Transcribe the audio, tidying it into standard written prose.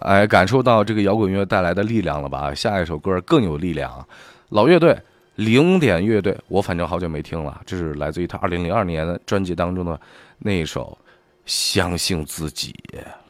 哎，感受到这个摇滚乐带来的力量了吧？下一首歌更有力量，老乐队零点乐队，我反正好久没听了，这是来自于他2002年专辑当中的那一首《相信自己》。